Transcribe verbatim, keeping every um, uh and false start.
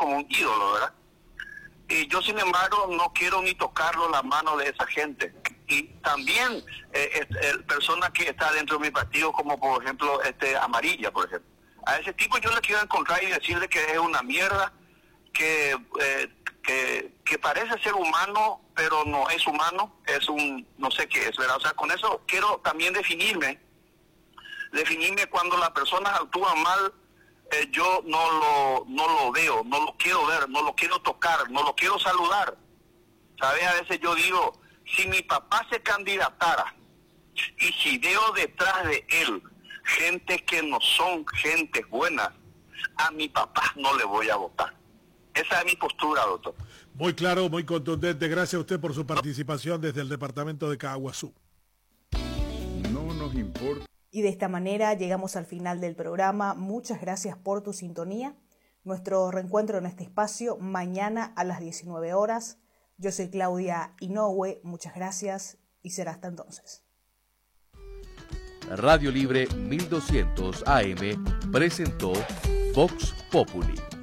como un ídolo, ¿verdad? Y yo, sin embargo, no quiero ni tocarlo la mano de esa gente. Y también eh, eh, personas que están dentro de mi partido, como por ejemplo este Amarilla, por ejemplo. A ese tipo yo le quiero encontrar y decirle que es una mierda, que, eh, que, que parece ser humano, pero no es humano, es un, no sé qué es, ¿verdad? O sea, con eso quiero también definirme, definirme cuando las personas actúan mal. Eh, yo no lo, no lo veo, no lo quiero ver, no lo quiero tocar, no lo quiero saludar. ¿Sabes? A veces yo digo, si mi papá se candidatara y si veo detrás de él gente que no son gente buena, a mi papá no le voy a votar. Esa es mi postura, doctor. Muy claro, muy contundente. Gracias a usted por su participación desde el departamento de Caaguazú. No nos importa. Y de esta manera llegamos al final del programa. Muchas gracias por tu sintonía. Nuestro reencuentro en este espacio mañana a las diecinueve horas. Yo soy Claudia Inoue. Muchas gracias y será hasta entonces. Radio Libre mil doscientos A M presentó Vox Populi.